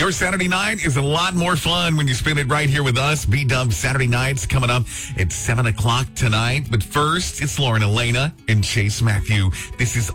Your Saturday night is a lot more fun when you spend it right here with us. B-Dub Saturday nights coming up at 7 o'clock tonight. But first, it's Lauren Elena and Chase Matthew. This is